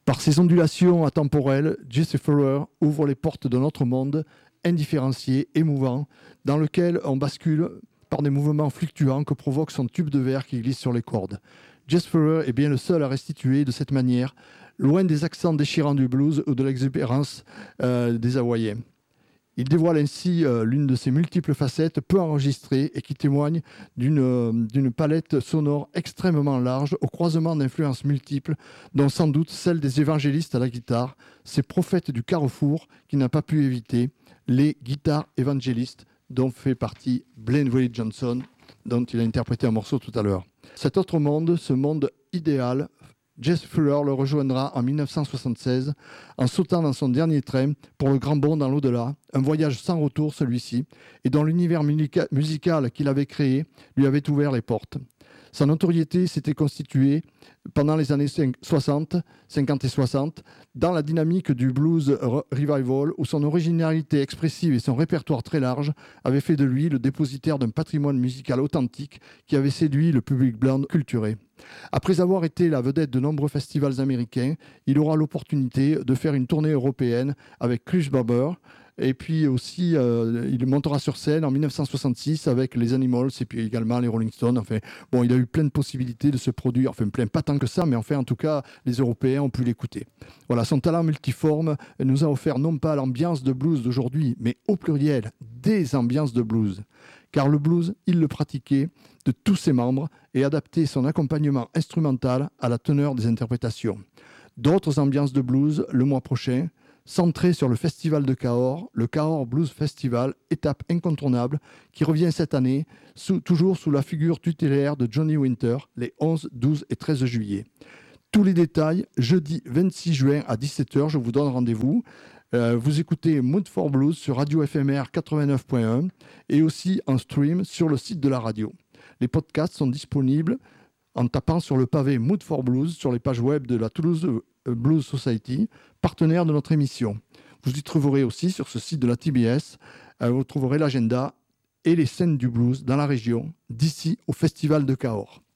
Par ses ondulations atemporelles, Jesse Fuller ouvre les portes d'un autre monde indifférencié, émouvant, dans lequel on bascule par des mouvements fluctuants que provoque son tube de verre qui glisse sur les cordes. Jesse Fuller est bien le seul à restituer de cette manière, loin des accents déchirants du blues ou de l'exubérance des Hawaïens. Il dévoile ainsi l'une de ses multiples facettes peu enregistrées et qui témoigne d'une palette sonore extrêmement large au croisement d'influences multiples, dont sans doute celle des évangélistes à la guitare, ces prophètes du carrefour qui n'a pas pu éviter les guitares évangélistes dont fait partie Blind Willie Johnson, dont il a interprété un morceau tout à l'heure. Cet autre monde, ce monde idéal, Jesse Fuller le rejoindra en 1976 en sautant dans son dernier train pour le grand bond dans l'au-delà, un voyage sans retour celui-ci, et dont l'univers musical qu'il avait créé lui avait ouvert les portes. Sa notoriété s'était constituée pendant les années 50 et 60 dans la dynamique du blues revival où son originalité expressive et son répertoire très large avaient fait de lui le dépositaire d'un patrimoine musical authentique qui avait séduit le public blanc culturé. Après avoir été la vedette de nombreux festivals américains, il aura l'opportunité de faire une tournée européenne avec Chris Barber. Et puis aussi, il montera sur scène en 1966 avec les Animals et puis également les Rolling Stones. Enfin, bon, il a eu plein de possibilités de se produire. Enfin, plein, pas tant que ça, mais enfin, en tout cas, les Européens ont pu l'écouter. Voilà, son talent multiforme nous a offert non pas l'ambiance de blues d'aujourd'hui, mais au pluriel, des ambiances de blues. Car le blues, il le pratiquait de tous ses membres et adaptait son accompagnement instrumental à la teneur des interprétations. D'autres ambiances de blues le mois prochain, centré sur le festival de Cahors, le Cahors Blues Festival, étape incontournable, qui revient cette année, toujours sous la figure tutélaire de Johnny Winter, les 11, 12 et 13 juillet. Tous les détails, jeudi 26 juin à 17h, je vous donne rendez-vous. Vous écoutez Mood for Blues sur Radio FMR 89.1 et aussi en stream sur le site de la radio. Les podcasts sont disponibles en tapant sur le pavé Mood for Blues sur les pages web de la Toulouse Blues Society, partenaire de notre émission. Vous y trouverez aussi sur ce site de la TBS, vous trouverez l'agenda et les scènes du blues dans la région, d'ici au Festival de Cahors.